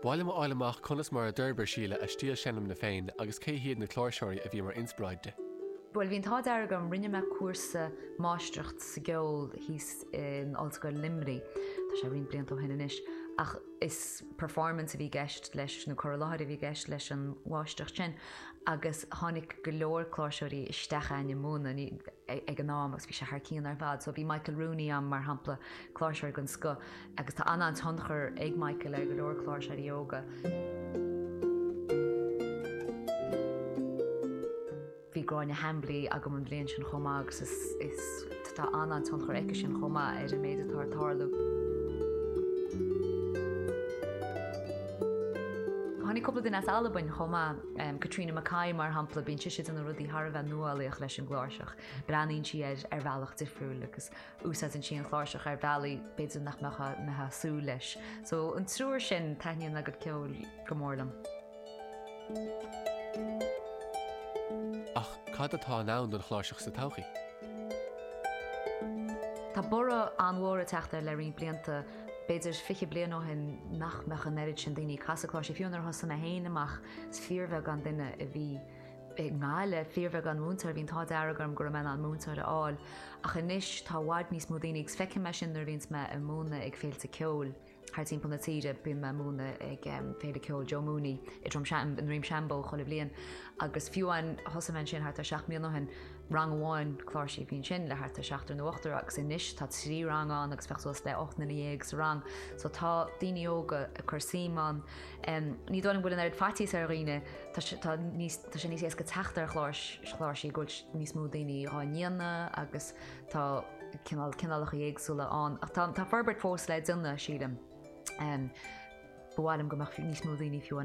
Bhaile mo áileach conas mar a d'urbar síle a stíl senam na féin agus cé hiad na chlárseoirí a bhí mar inspráide. Well, hín tá agam rinne me cuasa máisteacht sa geol hís in Ollscoil Limerick. Tá sé rion blianta ó hinna inis. Ach is performance a bhí gceist leis na choráir a bhí gceist leis an bháisteacht sin agus tháinig go leor chlárseoirí isteach aine múna ag an nám agus bhí sé thcííon ar bhd, so bhí Michael Rooney am mar hampla chláirseoir gan sco agus tá anna an tonchar ag Michael ag go leor chláirseoirí yoga. Bhí gráinne hemblí agam an bblion sin chomá agus is tá anna an tonchar aice sin chomá ar a méid atá tarlú. Tháinig cúpla duine Albain chomá Katrina Mackay mar hampla bíonn siad an rudí Tharbheith nuálaíoch leis an gláirseach. Breanaíonn siad ar bhealach difriúil agus úsáid an sin chláirseach ar bhealaí beidir nach metha sú leis. So an trúir sin taithníonn le go ceol go mórlam. Ach, cad atá nán don chláirseach sa todhchaí? Tá bora anmhór a teachtar le rion blianta beidir fiche blian ó hin nach mecha nerid sin daoine casacláir sé fiúnar hosan na héine amach sfíorbheith gan duine a bhí ngáile fíorbheith gan múntar bhín tá dearagam gur mena an múntar aáil ach inis tá bhaid níos mó daoine ag feice me sin nar bhíns me a múna ag féilte ceol. Haar timp na tíide bíon me múna ag féidir ceol Joe Mooney i drom an rím seambó chola blian agus fiúin hosamen sin hartar 6 míle hin rang amháin chláirsí bhín sin le hartar 6 nuachtar agus inis tá 3 rang an agus fechtás le 8 na dhéag sa rang, so tá daoine óga a chusaíán. Ní dóin bhfuil ar fatí ar riine tá sé níos éca teachtar chláirsí go níos mú daoine ráíana agus tá cinálach éagsúla an. Tá Ferbert fós le duna sílam. Bhhailm go níos mú daoine fiúin